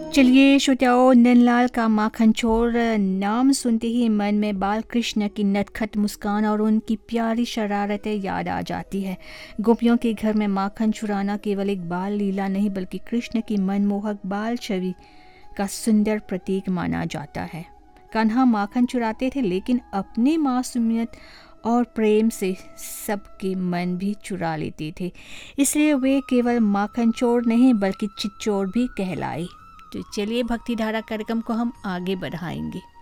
चलिए श्रोताओं, नंदलाल का माखन चोर नाम सुनते ही मन में बाल कृष्ण की नटखट मुस्कान और उनकी प्यारी शरारतें याद आ जाती है। गोपियों के घर में माखन चुराना केवल एक बाल लीला नहीं बल्कि कृष्ण की मनमोहक बाल छवि का सुंदर प्रतीक माना जाता है। कान्हा माखन चुराते थे लेकिन अपनी मासूमियत और प्रेम से सबके मन भी चुरा लेते थे, इसलिए वे केवल माखन चोर नहीं बल्कि चिच्चोर भी कहलाई। तो चलिए भक्ति धारा कार्यक्रम को हम आगे बढ़ाएंगे।